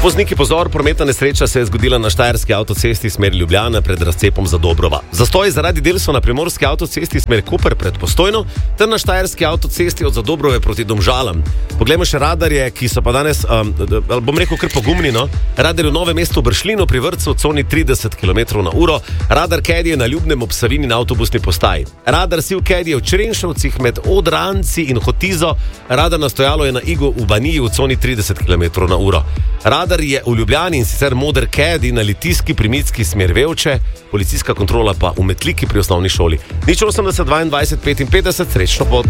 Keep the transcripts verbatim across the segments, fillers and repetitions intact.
Vozniki, pozor, prometna nesreča se je zgodila na štajerski avtocesti smer Ljubljana pred razcepom Zadobrova. Zastoj zaradi del so na primorski avtocesti smer Koper pred Postojno ter na štajerski avtocesti od Zadobrove proti Domžalam. Poglejmo še radarje, ki so pa danes, um, bom rekel, kar pogumni, no? Radar v Novem mestu v Bršljinu pri vrtcu v coni trideset kilometrov na uro, radar Kedi je na Ljubnem ob Savini na avtobusni postaji. Radar Siv Kedi je v Črenšovcih med Odranci in Hotizo, radar na stojalo je na Igu v Baniji v coni trideset kilometrov na uro. Radar je v Ljubljani in sicer moder Kedi na Litijski pri Mitski smer Vevče, policijska kontrola pa v Metliki pri osnovni šoli. Nič osemdeset dvaindvajset petinpetdeset, srečno pot.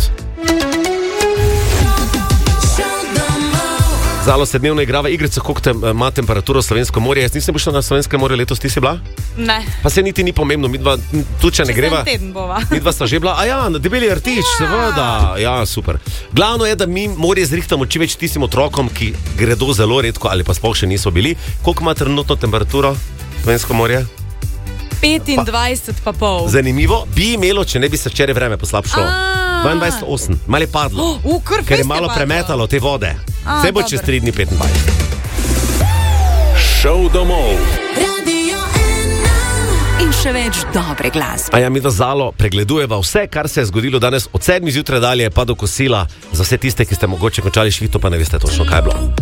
Zalo se dnevno igrava igrica, koliko te, ima temperaturo Slovensko morje. Jaz nisem prišla na Slovensko morje letos, ti si bila? Ne. Pa se niti ni pomembno, midva, tu če ne greva. Čez en teden bova. Midva sta že bila, a ja, na Debeli rtič, ja. Seveda, ja, super. Glavno je, da mi morje zrihtamo čim več tistim otrokom, ki gredo zelo redko ali pa sploh še niso bili. Koliko ima trenutno temperaturo Slovensko morje? petindvajset pa pol. Zanimivo, bi imelo, če ne bi se včeraj vreme poslabšalo. dvaindvajset osem, malo je padlo, uh, ker je malo je premetalo te vode. Vse bo čez tri dni petindvajset. Šel domov. In še več dobre glasbe. A ja, mi v Zalo pregledujeva vse, kar se je zgodilo danes od sedmih zjutraj dalje pa do kosila. Za vse tiste, ki ste mogoče končali šihto, pa ne veste točno, kaj je bilo.